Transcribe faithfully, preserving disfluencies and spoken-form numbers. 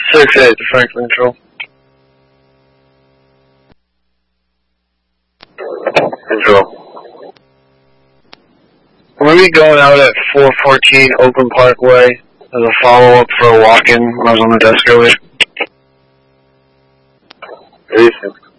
six eight to Franklin Control. Control. We'll be going out at four fourteen Oakland Parkway as a follow-up for a walk-in. I was on the desk earlier. Houston.